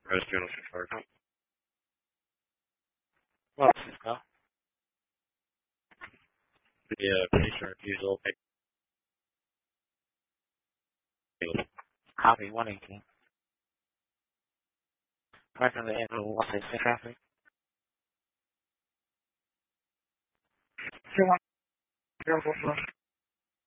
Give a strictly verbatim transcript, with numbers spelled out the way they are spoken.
Rose Journal Support. Well, Cisco. The uh, patient refusal. Copy one eighteen. Parking the info one six six traffic. Two one zero four four.